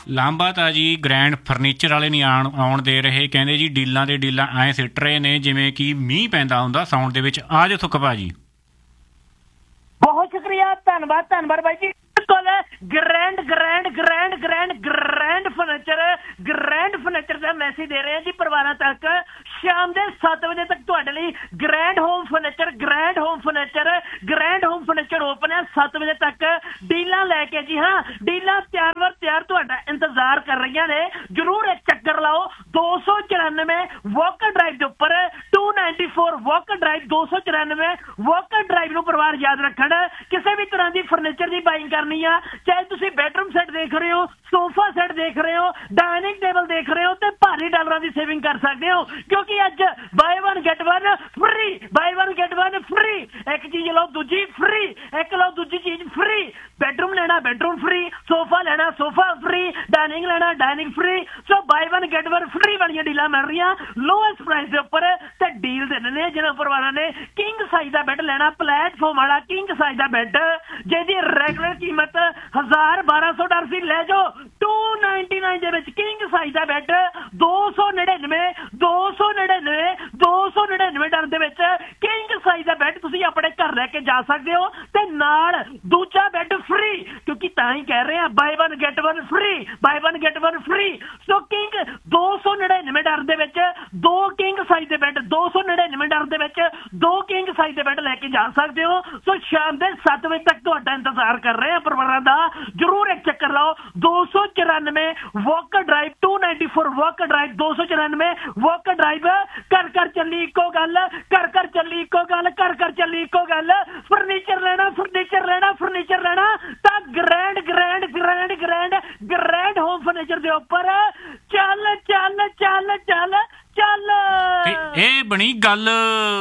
ਲਾਂਭਾ ਤਾਂ ਜੀ grand furniture ਵਾਲੇ ਨਹੀਂ ਆਉਣ ਦੇ ਰਹੇ। ਕਹਿੰਦੇ ਜੀ ਡੀਲਾਂ ਦੇ ਡੀਲਾਂ ਐਂ ਸਿੱਟ ਰਹੇ ਨੇ ਜਿਵੇਂ ਕਿ ਮੀਂਹ ਪੈਂਦਾ ਹੁੰਦਾ ਸਾਉਣ ਦੇ ਵਿੱਚ। ਆ ਜਾਓ ਸੁੱਖ ਭਾਜੀ। ਬਹੁਤ ਸ਼ੁਕਰੀਆ, ਧੰਨਵਾਦ ਬਾਈ ਜੀ। ਗ੍ਰੈਂਡ ਫਰਨੀਚਰ ਦਾ ਮੈਸੇਜ ਦੇ ਰਹੇ ਹਾਂ ਜੀ ਪਰਿਵਾਰਾਂ ਤੱਕ। ਸ਼ਾਮ ਦੇ 7 ਵਜੇ ਤੱਕ ਤੁਹਾਡੇ ਲਈ ਗ੍ਰੈਂਡ ਹੋਮ ਫਰਨੀਚਰ ਓਪਨ ਹੈ 7 ਵਜੇ ਤੱਕ। ਡੀਲਾਂ ਲੈ ਕੇ ਜੀ, ਹਾਂ ਡੀਲਾਂ ਤਿਆਰ ਤੁਹਾਡਾ ਇੰਤਜ਼ਾਰ ਕਰ ਰਹੀਆਂ ਨੇ। ਜ਼ਰੂਰ ਇੱਕ ਚੱਕਰ ਲਾਓ। 294 ਵਾਕਰ ਡਰਾਈਵ ਦੇ ਉੱਪਰ 294 ਵਾਕਰ ਡਰਾਈਵ 294 ਵਾਕਰ ਡਰਾਈਵ ਨੂੰ ਪਰਿਵਾਰ ਯਾਦ ਰੱਖਣ। ਕਿਸੇ ਵੀ ਤਰ੍ਹਾਂ ਦੀ ਫਰਨੀਚਰ ਦੀ ਬਾਈਂਗ ਕਰਨੀ ਆ, ਚਾਹੇ ਤੁਸੀਂ ਬੈਡਰੂਮ ਸੈੱਟ ਦੇਖ ਰਹੇ ਹੋ, ਸੋਫਾ ਸੈੱਟ ਦੇਖ ਰਹੇ ਹੋ, ਡਾਈਨਿੰਗ ਟੇਬਲ ਦੇਖ ਰਹੇ ਹੋ, ਤੇ ਭਾਰੀ ਡਾਲਰਾਂ ਦੀ ਸੇਵਿੰਗ ਕਰ ਸਕਦੇ ਹੋ ਕਿਉਂਕਿ ਅੱਜ ਬਾਏ 1 ਗੈਟ 1 ਫ੍ਰੀ। ਇੱਕ ਚੀਜ਼ ਲਓ ਦੂਜੀ ਫ੍ਰੀ, ਇੱਕ ਲਓ ਦੂਜੀ ਚੀਜ਼ ਫ੍ਰੀ। ਬੈਡਰੂਮ ਲੈਣਾ ਬੈਡਰੂਮ ਫ੍ਰੀ, ਸੋਫਾ ਲੈਣਾ ਸੋਫਾ ਫ੍ਰੀ, ਡਾਈਨਿੰਗ ਲੈਣਾ dining free. So bye 1 get 1 free ਵਾਲੀਆਂ ਡੀਲਾਂ ਮਿਲ ਰਹੀਆਂ ਲੋਐਸਟ ਪ੍ਰਾਈਸ ਦੇ ਉੱਪਰ। ਤੇ ਡੀਲ ਦੇ ਦਿੰਦੇ ਜਿਹਨਾਂ ਪਰਿਵਾਰਾਂ ਨੇ ਕਿੰਗ ਸਾਈਜ਼ ਦਾ ਬੈੱਡ ਲੈਣਾ, ਪਲੇਟਫਾਰਮ ਵਾਲਾ ਕਿੰਗ ਸਾਈਜ਼ ਦਾ ਬੈੱਡ ਜਿਹਦੀ ਰੈਗੂਲਰ ਕੀਮਤ $1,000-1,200 ਸੀ, ਲੈ ਜਾਓ 299 ਦੇ ਵਿੱਚ ਕਿੰਗ ਸਾਈਜ਼ ਦਾ ਬੈੱਡ। $299 ਦੇ ਵਿੱਚ ਕਿੰਗ ਸਾਈਜ਼ ਦਾ ਬੈੱਡ ਤੁਸੀਂ ਆਪਣੇ ਘਰ ਲੈ ਕੇ ਜਾ ਸਕਦੇ ਹੋ। ਤੇ ਨਾਲ ਦੂਜਾ ਬੈੱਡ ਫ੍ਰੀ, ਕਿਉਂਕਿ ਤਾਂ ਹੀ ਕਹਿ ਰਹੇ ਆ ਬਾਏ 1 ਗੈਟ 1 ਫ੍ਰੀ। ਸੋ ਕਿੰਗ $299 ਦੇ ਵਿੱਚ 2 ਕਿੰਗ ਸਾਈਜ਼ ਦੇ ਬੈੱਡ, $299 ਦੇ ਵਿੱਚ 2 ਕਿੰਗ ਸਾਈਜ਼ ਦੇ ਬੈੱਡ ਲੈ ਕੇ ਜਾ ਸਕਦੇ ਹੋ। ਸੋ ਸ਼ਾਮ ਦੇ 7 ਵਜੇ ਤੱਕ ਤੁਹਾਡਾ ਇੰਤਜ਼ਾਰ ਕਰ ਰਹੇ ਆ ਪਰਿਵਾਰਾਂ ਦਾ। ਜ਼ਰੂਰ ਇੱਕ ਚੱਕਰ ਲਾਓ। 294 Walker drive 294 Walker drive 294 Walker drive. ਘਰ ਚੱਲੀ ਇੱਕੋ ਗੱਲ, ਘਰ ਚੱਲੀ ਇੱਕੋ ਗੱਲ। ਫਰਨੀਚਰ ਲੈਣਾ ਤਾਂ ਗ੍ਰੈਂਡ ਹੋਮ ਫਰਨੀਚਰ ਦੇ ਉੱਪਰ ਚੱਲ। ਤੇ ਇਹ ਬਣੀ ਗੱਲ